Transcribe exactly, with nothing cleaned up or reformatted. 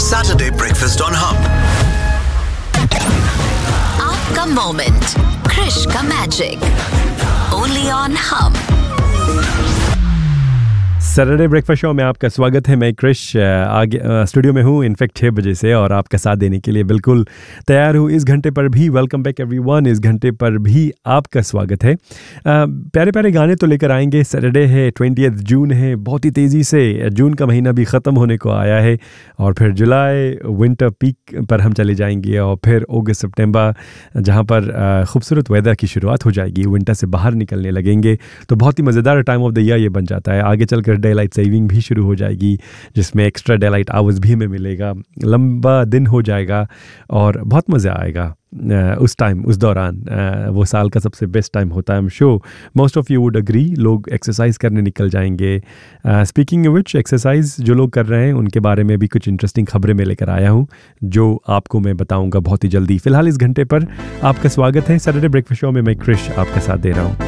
Saturday Breakfast on Hum. आपका moment, Krrish का magic, only on Hum. Saturday breakfast show में आपका स्वागत है। मैं क्रिश आगे स्टूडियो में हूँ इनफैक्ट छः बजे से और आपका साथ देने के लिए बिल्कुल तैयार हूँ। इस घंटे पर भी वेलकम बैक एवरीवन। इस घंटे पर भी आपका स्वागत है। आ, प्यारे प्यारे गाने तो लेकर आएंगे। सैटरडे है, ट्वेंटियथ जून है, बहुत ही तेज़ी से जून का महीना भी ख़त्म होने को आया है और फिर जुलाई विंटर पीक पर हम चले जाएंगे और फिर अगस्त सितंबर जहाँ पर खूबसूरत वेदर की शुरुआत हो जाएगी, विंटर से बाहर निकलने लगेंगे तो बहुत ही मज़ेदार टाइम ऑफ द ईयर ये बन जाता है। आगे चलकर डे लाइट सेविंग भी शुरू हो जाएगी जिसमें एक्स्ट्रा डे लाइट आवर्स भी हमें मिलेगा, लंबा दिन हो जाएगा और बहुत मज़ा आएगा उस टाइम, उस दौरान। वो साल का सबसे बेस्ट टाइम होता है। I am sure most of you would agree. लोग एक्सरसाइज करने निकल जाएंगे। स्पीकिंग ऑफ व्हिच, एक्सरसाइज जो लोग कर रहे हैं उनके बारे में भी कुछ इंटरेस्टिंग खबरें मैं लेकर आया हूँ जो आपको मैं बताऊँगा बहुत ही जल्दी। फिलहाल इस घंटे पर आपका स्वागत है। सैटरडे ब्रेकफास्ट शो में मैं क्रिश आपका साथ दे रहा हूँ।